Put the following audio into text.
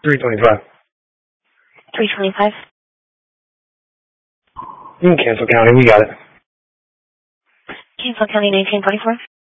325. 325. Cancel County, we got it. Kansas County 1924.